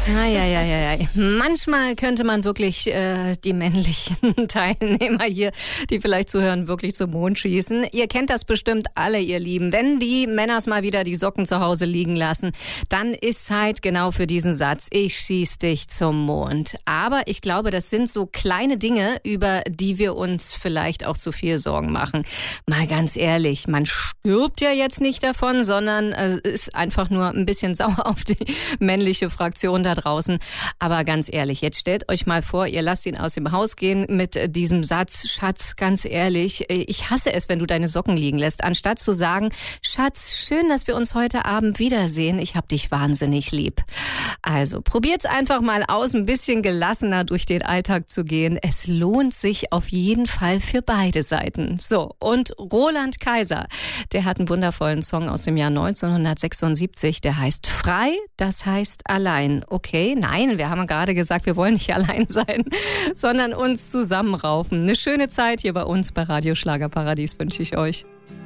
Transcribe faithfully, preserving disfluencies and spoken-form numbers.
Eieieiei. Manchmal könnte man wirklich äh, die männlichen Teilnehmer hier, die vielleicht zuhören, wirklich zum Mond schießen. Ihr kennt das bestimmt alle, ihr Lieben. Wenn die Männers mal wieder die Socken zu Hause liegen lassen, dann ist Zeit genau für diesen Satz. Ich schieß dich zum Mond. Aber ich glaube, das sind so kleine Dinge, über die wir uns vielleicht auch zu viel Sorgen machen. Mal ganz ehrlich, man stirbt ja jetzt nicht davon, sondern äh, ist einfach nur ein bisschen sauer auf die männliche Fraktion da draußen. Aber ganz ehrlich, jetzt stellt euch mal vor, ihr lasst ihn aus dem Haus gehen mit diesem Satz, Schatz, ganz ehrlich, ich hasse es, wenn du deine Socken liegen lässt, anstatt zu sagen, Schatz, schön, dass wir uns heute Abend wiedersehen, ich hab dich wahnsinnig lieb. Also probiert's einfach mal aus, ein bisschen gelassener durch den Alltag zu gehen. Es lohnt sich auf jeden Fall für beide Seiten. So, und Roland Kaiser, der hat einen wundervollen Song aus dem Jahr neunzehnhundertsechsundsiebzig, der heißt Frei, das heißt allein. Okay, nein, wir haben gerade gesagt, wir wollen nicht allein sein, sondern uns zusammenraufen. Eine schöne Zeit hier bei uns bei Radio Schlagerparadies wünsche ich euch.